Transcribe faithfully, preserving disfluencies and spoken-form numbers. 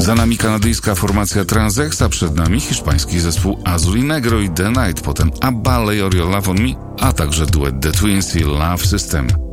Za nami kanadyjska formacja Transexa, przed nami hiszpański zespół Azul y Negro i The Night, potem Abba, Lay Your Love on Me, a także duet The Twins i Love System.